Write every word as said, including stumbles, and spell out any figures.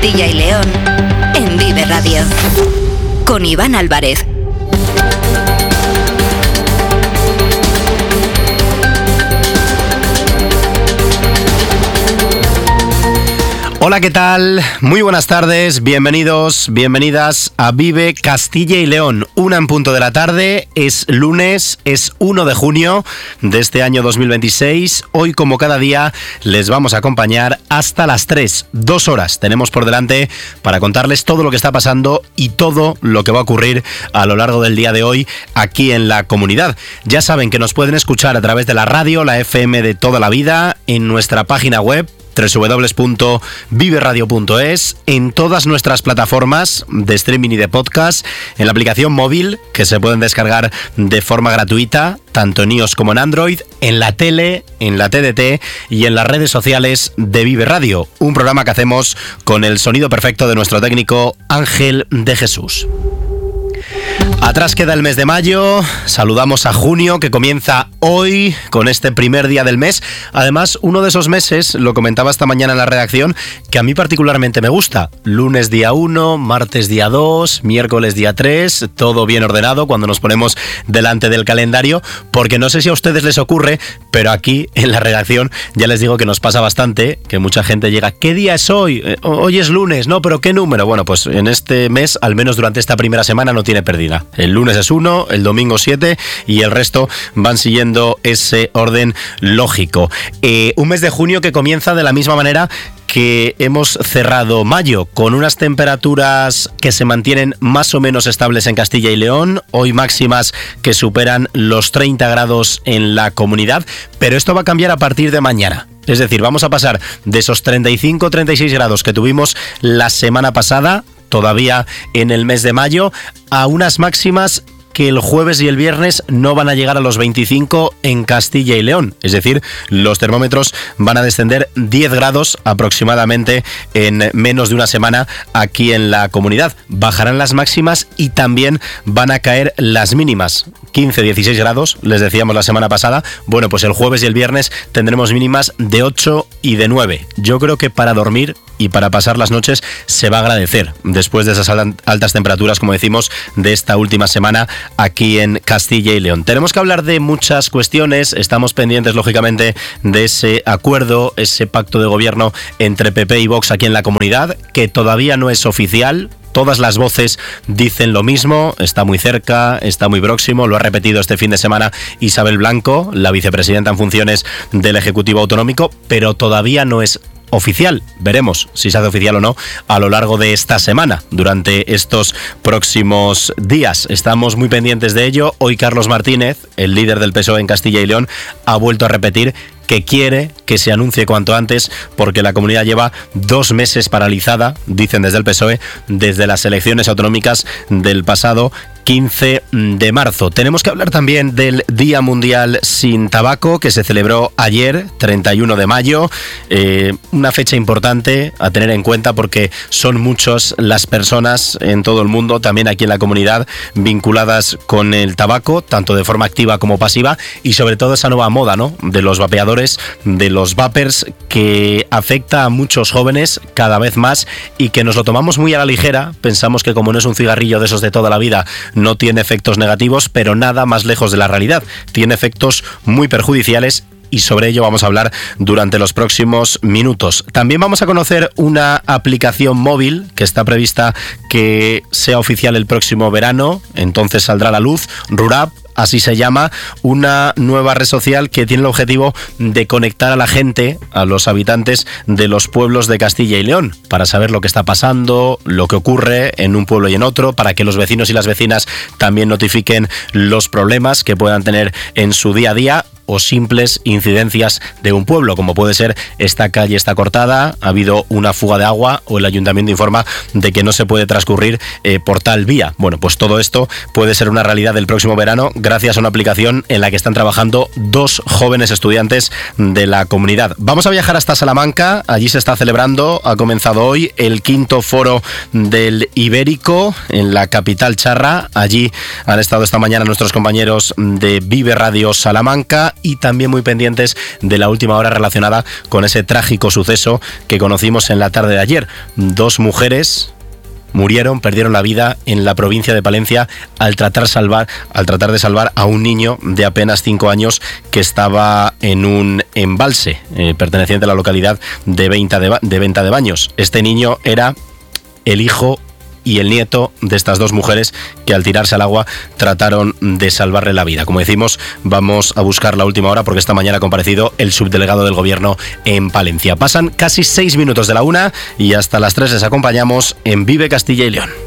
Castilla y León en Vive Radio. Con Iván Álvarez. Hola, ¿qué tal? Muy buenas tardes, bienvenidos, bienvenidas a Vive Castilla y León. Una en punto de la tarde, es lunes, es uno de junio de este año dos mil veintiséis. Hoy, como cada día, les vamos a acompañar hasta las tres, dos horas. Tenemos por delante para contarles todo lo que está pasando y todo lo que va a ocurrir a lo largo del día de hoy aquí en la comunidad. Ya saben que nos pueden escuchar a través de la radio, la F M de toda la vida, en nuestra página web doble u doble u doble u punto vive radio punto es, en todas nuestras plataformas de streaming y de podcast, en la aplicación móvil que se pueden descargar de forma gratuita, tanto en iOS como en Android, en la tele, en la T D T y en las redes sociales de Vive Radio, un programa que hacemos con el sonido perfecto de nuestro técnico Ángel de Jesús. Atrás queda el mes de mayo, saludamos a junio que comienza hoy con este primer día del mes. Además, uno de esos meses, lo comentaba esta mañana en la redacción, que a mí particularmente me gusta. Lunes día uno, martes día dos, miércoles día tres, todo bien ordenado cuando nos ponemos delante del calendario, porque no sé si a ustedes les ocurre, pero aquí en la redacción ya les digo que nos pasa bastante, que mucha gente llega, ¿qué día es hoy? Eh, hoy es lunes, ¿no? ¿Pero qué número? Bueno, pues en este mes, al menos durante esta primera semana, no tiene pérdida. El lunes es uno, el domingo siete y el resto van siguiendo ese orden lógico. Eh, un mes de junio que comienza de la misma manera que hemos cerrado mayo, con unas temperaturas que se mantienen más o menos estables en Castilla y León, hoy máximas que superan los treinta grados en la comunidad, pero esto va a cambiar a partir de mañana. Es decir, vamos a pasar de esos treinta y cinco a treinta y seis grados que tuvimos la semana pasada, todavía en el mes de mayo, a unas máximas que el jueves y el viernes no van a llegar a los veinticinco en Castilla y León. Es decir, los termómetros van a descender diez grados aproximadamente en menos de una semana aquí en la comunidad. Bajarán las máximas y también van a caer las mínimas. quince a dieciséis grados, les decíamos la semana pasada. Bueno, pues el jueves y el viernes tendremos mínimas de ocho y de nueve. Yo creo que para dormir y para pasar las noches se va a agradecer después de esas altas temperaturas, como decimos, de esta última semana aquí en Castilla y León. Tenemos que hablar de muchas cuestiones, estamos pendientes lógicamente de ese acuerdo, ese pacto de gobierno entre P P y Vox aquí en la comunidad, que todavía no es oficial. Todas las voces dicen lo mismo, está muy cerca, está muy próximo, lo ha repetido este fin de semana Isabel Blanco, la vicepresidenta en funciones del Ejecutivo Autonómico, pero todavía no es oficial. Veremos si se hace oficial o no a lo largo de esta semana, durante estos próximos días. Estamos muy pendientes de ello. Hoy Carlos Martínez, el líder del P S O E en Castilla y León, ha vuelto a repetir que quiere que se anuncie cuanto antes, porque la comunidad lleva dos meses paralizada, dicen desde el P S O E, desde las elecciones autonómicas del pasado quince de marzo. Tenemos que hablar también del Día Mundial Sin Tabaco, que se celebró ayer, treinta y uno de mayo, eh, una fecha importante a tener en cuenta porque son muchas las personas en todo el mundo, también aquí en la comunidad, vinculadas con el tabaco, tanto de forma activa como pasiva, y sobre todo esa nueva moda, ¿no?, de los vapeadores, de los vapers, que afecta a muchos jóvenes cada vez más y que nos lo tomamos muy a la ligera. Pensamos que como no es un cigarrillo de esos de toda la vida, no tiene efectos negativos, pero nada más lejos de la realidad. Tiene efectos muy perjudiciales y sobre ello vamos a hablar durante los próximos minutos. También vamos a conocer una aplicación móvil que está prevista que sea oficial el próximo verano, entonces saldrá a la luz, Rurap. Así se llama, una nueva red social que tiene el objetivo de conectar a la gente, a los habitantes de los pueblos de Castilla y León, para saber lo que está pasando, lo que ocurre en un pueblo y en otro, para que los vecinos y las vecinas también notifiquen los problemas que puedan tener en su día a día o simples incidencias de un pueblo, como puede ser esta calle está cortada, ha habido una fuga de agua o el ayuntamiento informa de que no se puede transcurrir eh, por tal vía. Bueno, pues todo esto puede ser una realidad el próximo verano gracias a una aplicación en la que están trabajando dos jóvenes estudiantes de la comunidad. Vamos a viajar hasta Salamanca, allí se está celebrando, ha comenzado hoy el quinto foro del Ibérico en la capital charra. Allí han estado esta mañana nuestros compañeros de Vive Radio Salamanca Palencia y también muy pendientes de la última hora relacionada con ese trágico suceso que conocimos en la tarde de ayer. Dos mujeres murieron, perdieron la vida en la provincia de Palencia al tratar, salvar, al tratar de salvar a un niño de apenas cinco años que estaba en un embalse eh, perteneciente a la localidad de Venta de, de Venta de Baños. Este niño era el hijo y el nieto de estas dos mujeres que al tirarse al agua trataron de salvarle la vida. Como decimos, vamos a buscar la última hora porque esta mañana ha comparecido el subdelegado del gobierno en Palencia. Pasan casi seis minutos de la una y hasta las tres les acompañamos en Vive Castilla y León.